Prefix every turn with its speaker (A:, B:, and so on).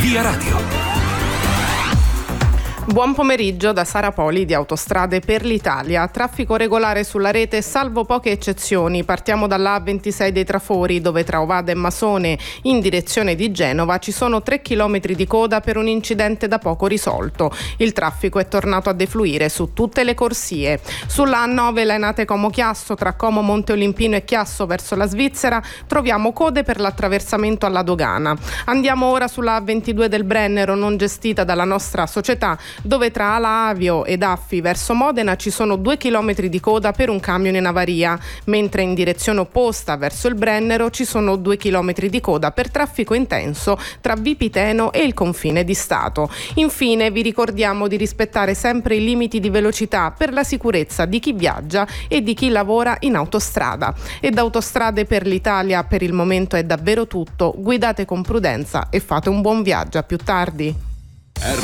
A: Via Radio.
B: Buon pomeriggio da Sara Poli di Autostrade per l'Italia. Traffico regolare sulla rete salvo poche eccezioni. Partiamo dalla A26 dei Trafori, dove tra Ovada e Masone in direzione di Genova ci sono 3 chilometri di coda per un incidente da poco risolto. Il traffico è tornato a defluire su tutte le corsie. Sulla A9 Lainate Como Chiasso, tra Como Monte Olimpino e Chiasso verso la Svizzera, troviamo code per l'attraversamento alla dogana. Andiamo ora sulla A22 del Brennero, non gestita dalla nostra società, dove tra Ala Avio ed Affi verso Modena ci sono 2 chilometri di coda per un camion in avaria, mentre in direzione opposta verso il Brennero ci sono 2 chilometri di coda per traffico intenso tra Vipiteno e il confine di Stato. Infine vi ricordiamo di rispettare sempre i limiti di velocità per la sicurezza di chi viaggia e di chi lavora in autostrada. E da Autostrade per l'Italia per il momento è davvero tutto. Guidate con prudenza e fate un buon viaggio. A più tardi.